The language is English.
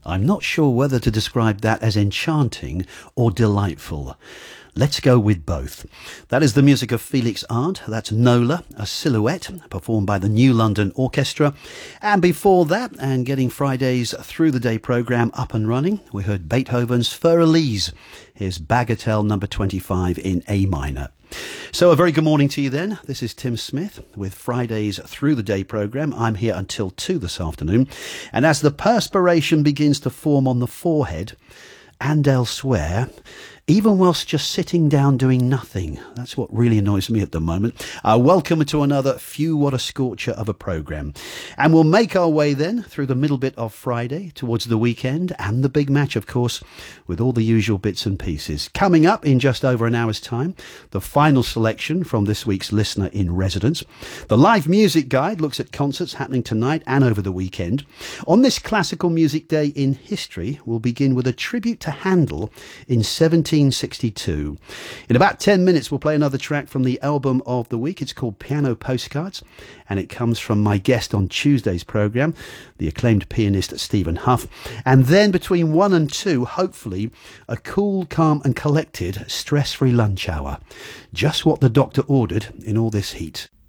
I'm not sure whether to describe that as enchanting or delightful. Let's go with both. That is the music of Felix Arndt. That's Nola, a Silhouette, performed by the New London Orchestra. And before that, and getting Friday's Through the Day programme up and running, we heard Beethoven's Für Elise. Here's Bagatelle number 25 in A minor. So a very good morning to you then. This is Tim Smith with Friday's Through the Day programme. I'm here until 2 this afternoon. And as the perspiration begins to form on the forehead and elsewhere, even whilst just sitting down doing nothing. That's what really annoys me at the moment. Welcome to another Phew What a Scorcher of a programme. And we'll make our way then through the middle bit of Friday towards the weekend and the big match, of course, with all the usual bits and pieces. Coming up in just over an hour's time, the final selection from this week's Listener in Residence. The Live Music Guide looks at concerts happening tonight and over the weekend. On this Classical Music Day in history, we'll begin with a tribute to Handel in 1762. In about 10 minutes, we'll play another track from the album of the week. It's called Piano Postcards, and it comes from my guest on Tuesday's programme, the acclaimed pianist Stephen Huff. And then between 1 and 2, hopefully, a cool, calm and collected, stress-free lunch hour. Just what the doctor ordered in all this heat.